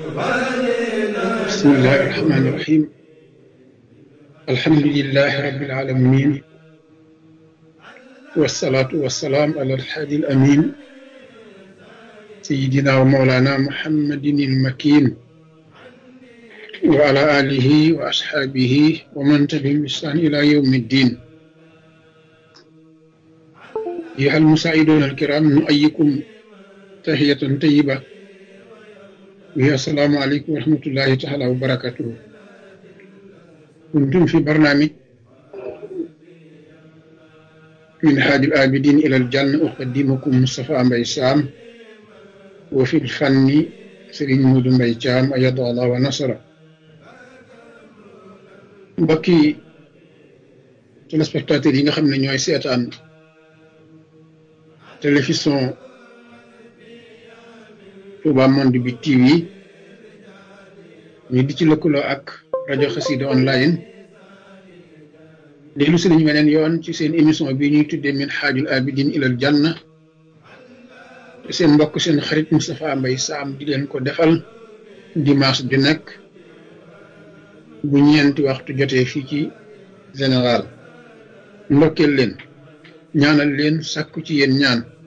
بسم الله الرحمن الرحيم الحمد لله رب العالمين والصلاة والسلام على الحادي الأمين سيدنا ومولانا محمد المكين وعلى آله وأصحابه ومن تبعهم بإحسان إلى يوم الدين. أيها المساعدون الكرام نؤيكم تحية طيبة وهي السلام عليكم ورحمة الله تعالى وبركاته. كنتم في برنامج من حاج الآبدين إلى الجنة أقدمكم مصطفى مباي سام وفي الفن سيرين مودو مباي جام أيد الله ونصره. mbokki téléspectateurs yi nga xam ne ñooy seetaan télévision Touba Monde bi TV ñu di ci lëkkaloo ak rajo Xassida online dellu si nañu weneen yoon ci seen émission bi ñuy tuddee min xaajul abidin ilal janna te seen mbokk seen xarit Moustapha Mbaye Sam di leen ko defal dimanche ju nekk bu ñeenti waxtu jotee fii ci général ndokkeel leen ñaanal leen sàkku ci yéen ñaan